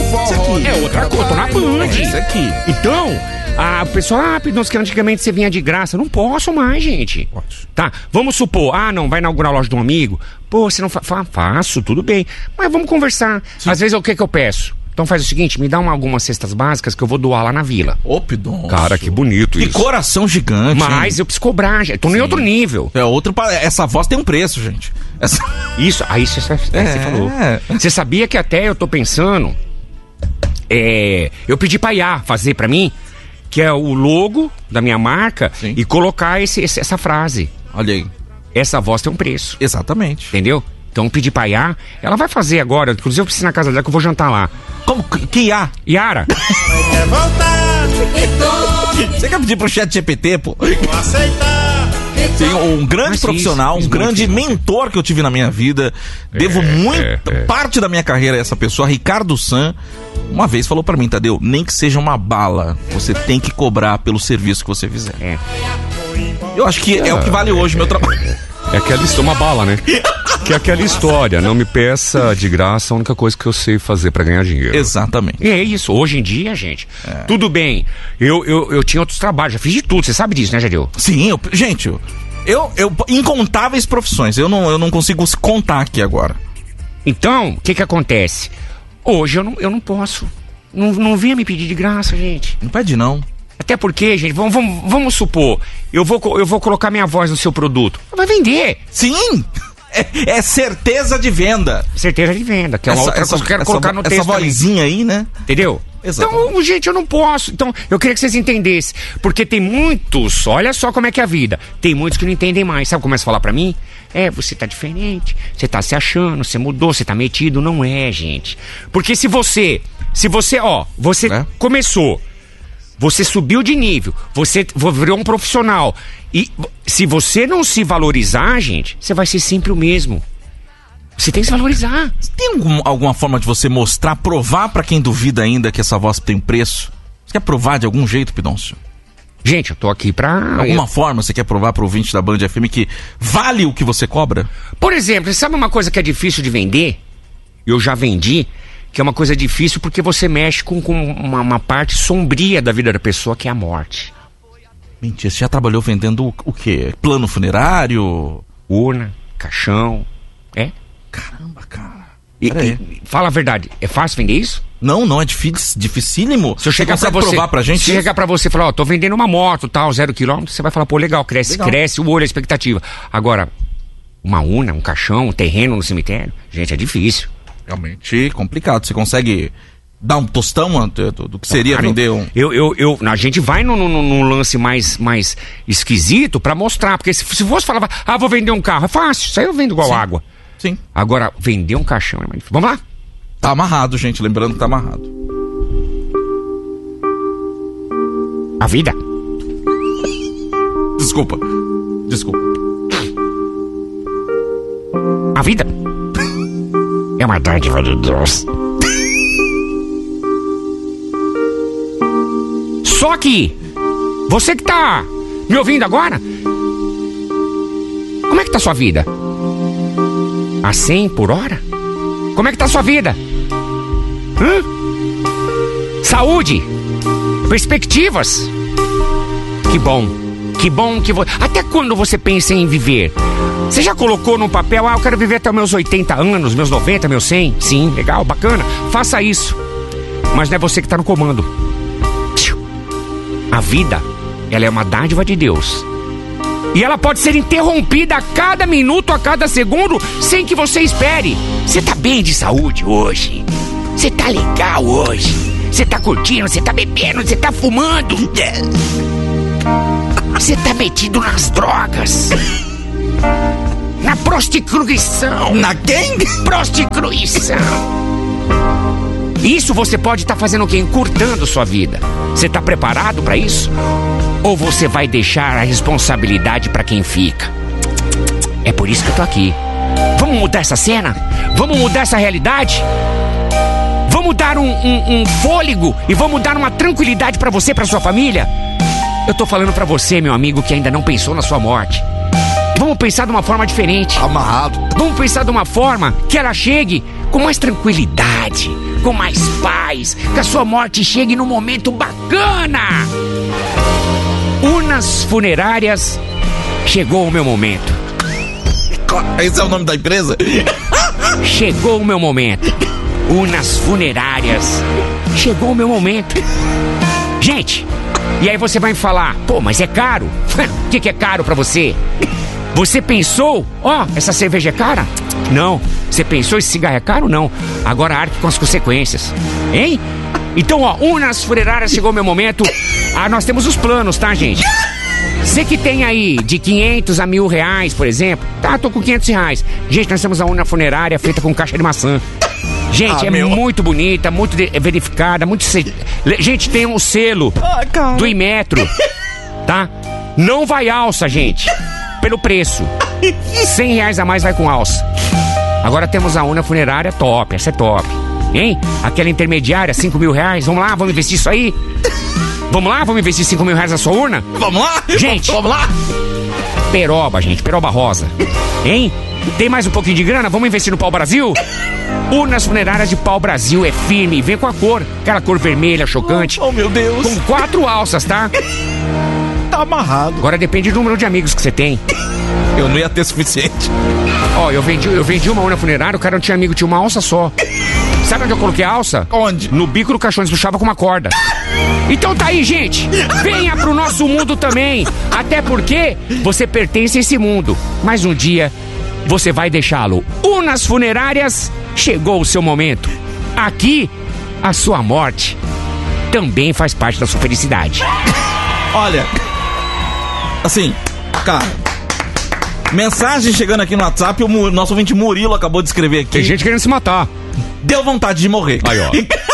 É outra coisa, tô na Band. Isso aqui. Então, o pessoal, Pidoncio, que antigamente você vinha de graça. Não posso mais, gente. Pode. Tá, vamos supor, não, vai inaugurar a loja de um amigo. Pô, você não faço, tudo bem. Mas vamos conversar. Sim. Às vezes, o que eu peço? Então faz o seguinte, me dá algumas cestas básicas que eu vou doar lá na vila. Ô, Pidoncio. Cara, que bonito isso. Que coração gigante. Mas eu preciso cobrar, gente. Tô em outro nível. Essa voz tem um preço, gente. Isso, aí você falou. Você sabia que até eu tô pensando... eu pedi pra Iá fazer pra mim, que é o logo da minha marca, sim, e colocar essa frase. Olha aí. Essa voz tem um preço. Exatamente. Entendeu? Então pedi pra Iá, ela vai fazer agora, inclusive eu preciso ir na casa dela que eu vou jantar lá. Como? Que Iá? Yara. Você quer pedir pro chat GPT, pô? Vou aceitar. Tem um grande profissional, um grande mentor que eu tive na minha vida. Devo parte da minha carreira a essa pessoa, Ricardo San. Uma vez falou pra mim, Tadeu, nem que seja uma bala, você tem que cobrar pelo serviço que você fizer. Eu acho que é o que vale hoje o meu trabalho. É aquela história, uma bala, né? Que é aquela história, não me peça de graça a única coisa que eu sei fazer pra ganhar dinheiro. Exatamente. E é isso, hoje em dia, gente, tudo bem, eu tinha outros trabalhos, já fiz de tudo, você sabe disso, né, Jadeu? Sim, gente, eu incontáveis profissões, eu não consigo contar aqui agora. Então, o que acontece? Hoje eu não posso, não venha me pedir de graça, gente. Não pede não. Até porque, gente, vamos supor, eu vou colocar minha voz no seu produto. Vai vender. Sim! É certeza de venda. Certeza de venda, que é uma outra coisa que eu quero colocar no texto. Essa vozinha aí, né? Entendeu? Exatamente. Então, gente, eu não posso. Então, eu queria que vocês entendessem. Porque tem muitos, olha só como é que é a vida. Tem muitos que não entendem mais. Sabe, começa a falar pra mim? Você tá diferente, você tá se achando, você mudou, você tá metido. Não é, gente. Porque se você começou, você subiu de nível, você virou um profissional. E se você não se valorizar, gente, você vai ser sempre o mesmo. Você tem que se valorizar. Tem alguma forma de você mostrar, provar pra quem duvida ainda que essa voz tem preço? Você quer provar de algum jeito, Pidoncio? Gente, eu tô aqui pra... Alguma forma você quer provar pro ouvinte da Band FM que vale o que você cobra? Por exemplo, sabe uma coisa que é difícil de vender? Eu já vendi, que é uma coisa difícil porque você mexe com uma parte sombria da vida da pessoa, que é a morte. Mentira, você já trabalhou vendendo o quê? Plano funerário? Urna, caixão, Caramba, cara. Fala a verdade, é fácil vender isso? Não é dificílimo. Se eu chegar pra você, provar pra gente? Se eu chegar pra você e falar, tô vendendo uma moto, tal, 0 km, você vai falar, pô, legal, cresce o olho, a expectativa. Agora, uma urna, um caixão, um terreno no cemitério, gente, é difícil. Realmente complicado. Você consegue dar um tostão do que seria vender um... A gente vai num lance mais esquisito pra mostrar, porque se fosse falar, vou vender um carro, é fácil, isso aí eu vendo igual água. Sim. Agora, vender um caixão é mais difícil. Vamos lá? Tá amarrado, gente, lembrando que tá amarrado. A vida. Desculpa. A vida é uma dádiva de Deus. Só que você que tá me ouvindo agora, como é que tá a sua vida? A 100 por hora? Como é que tá a sua vida? Saúde? Perspectivas? Que bom que você... Até quando você pensa em viver? Você já colocou no papel, eu quero viver até meus 80 anos, meus 90, meus 100? Sim, legal, bacana. Faça isso. Mas não é você que tá no comando. A vida, ela é uma dádiva de Deus. E ela pode ser interrompida a cada minuto, a cada segundo, sem que você espere. Você tá bem de saúde hoje? Você tá legal hoje? Você tá curtindo? Você tá bebendo? Você tá fumando? Você tá metido nas drogas? Na prostituição? Na quem? Prostituição. Isso você pode estar fazendo o quê? Encurtando sua vida. Você tá preparado pra isso? Ou você vai deixar a responsabilidade pra quem fica? É por isso que eu tô aqui. Vamos mudar essa cena? Vamos mudar essa realidade? Vamos dar um fôlego e vamos dar uma tranquilidade pra você, pra sua família? Eu tô falando pra você, meu amigo, que ainda não pensou na sua morte. Vamos pensar de uma forma diferente. Amarrado. Vamos pensar de uma forma que ela chegue com mais tranquilidade, com mais paz, que a sua morte chegue num momento bacana. Unas Funerárias, chegou o meu momento. Esse é o nome da empresa? Chegou o meu momento. Unas Funerárias, chegou o meu momento. Gente, e aí você vai me falar, pô, mas é caro. O que é caro pra você? Você pensou, essa cerveja é cara? Não. Você pensou, esse cigarro é caro? Não. Agora arque com as consequências. Hein? Então, Unas Funerárias, chegou o meu momento. Nós temos os planos, tá, gente? Você que tem aí de 500 a R$1.000, por exemplo. Tá, tô com R$500. Gente, nós temos a Unas Funerária feita com caixa de maçã. Gente, muito bonita, muito verificada, muito... Gente, tem um selo do Inmetro, tá? Não vai alça, gente, pelo preço. R$100 a mais vai com alça. Agora temos a Unas Funerária top, essa é top. Hein? Aquela intermediária, R$5.000. Vamos lá, vamos investir isso aí? Vamos lá, vamos investir R$5.000 na sua urna? Vamos lá? Gente, vamos lá? Peroba, gente, Peroba rosa. Hein? Tem mais um pouquinho de grana? Vamos investir no Pau Brasil? Unas Funerárias de Pau Brasil é firme, vem com a cor. Aquela cor vermelha, chocante. Oh, meu Deus. Com 4 alças, tá? Tá amarrado. Agora depende do número de amigos que você tem. Eu não ia ter suficiente. Eu vendi uma Unas Funerária, o cara não tinha amigo, tinha uma alça só. Sabe onde eu coloquei a alça? Onde? No bico do caixão, puxava com uma corda. Então tá aí, gente. Venha pro nosso mundo também. Até porque você pertence a esse mundo. Mas um dia você vai deixá-lo. Unas Funerárias, chegou o seu momento. Aqui, a sua morte também faz parte da sua felicidade. Olha, assim, cara, mensagem chegando aqui no WhatsApp, o nosso ouvinte Murilo acabou de escrever aqui. Tem gente querendo se matar. Deu vontade de morrer. Aí, ó.